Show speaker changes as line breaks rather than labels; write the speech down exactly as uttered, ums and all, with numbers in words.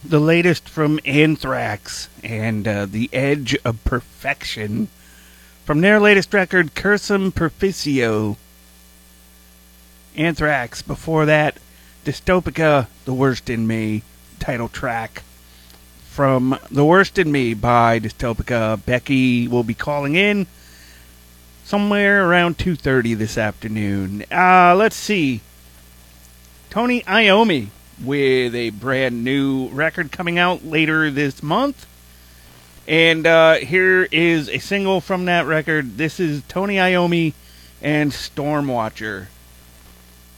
the latest from Anthrax and uh, The Edge of Perfection from their latest record, Cursum Perficio. Anthrax. Before that, Dystopica, The Worst in Me, title track from The Worst in Me by Dystopica. Becky will be calling in somewhere around two thirty this afternoon. Uh, let's see. Tony Iommi with a brand new record coming out later this month. And uh, here is a single from that record. This is Tony Iommi and Stormwatcher.